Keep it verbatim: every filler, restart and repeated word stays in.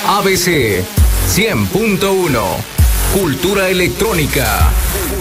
A B C cien punto uno. Cultura electrónica.